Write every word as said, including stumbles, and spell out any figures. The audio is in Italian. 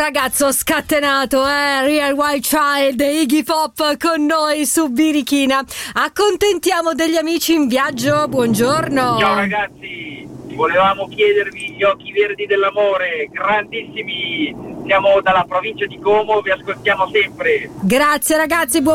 ragazzo scatenato, eh? Real Wild Child, Iggy Pop con noi su Birichina. Accontentiamo degli amici in viaggio, buongiorno. Ciao ragazzi, volevamo chiedervi gli occhi verdi dell'amore, grandissimi, siamo dalla provincia di Como, vi ascoltiamo sempre. Grazie ragazzi, buon